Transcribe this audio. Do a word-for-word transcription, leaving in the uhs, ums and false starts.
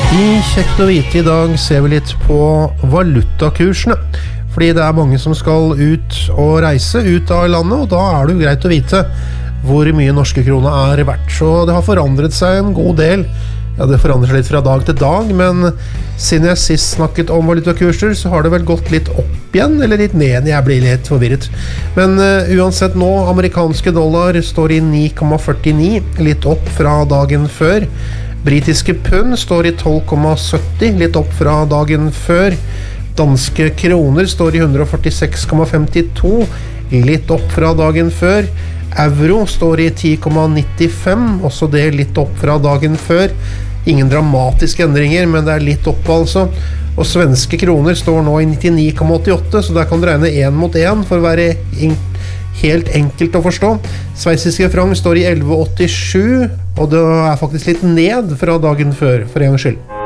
I Kjekt å vite I dag ser vi litt på valutakursene, fordi det er mange som skal ut og reise ut av landet, og da er det jo greit å vite hvor mye norske krona er verdt. Så det har forandret seg en god del. Ja, det forandrer seg litt fra dag til dag, men siden jeg sist snakket om valutakurser, så har det vel gått litt opp igjen, eller litt ned. Jeg blir litt forvirret. Men uh, uansett nå, amerikanske dollar står I ni komma førtini, litt opp fra dagen før. Britiske pund står I tolv komma sytti, litt opp fra dagen før. Danske kroner står I one forty-six komma femtito, litt opp fra dagen før. Euro står I ten komma nittifem, også det litt opp fra dagen før. Ingen dramatiske endringer, men det er litt opp altså. Og svenske kroner står nå I nittini komma åttiåtte, så der kan du regne en mot en for å være helt enkelt å forstå. Sveitsiske franc står I elleve komma åttisju, og det er faktisk litt ned fra dagen før, for en gang skyld.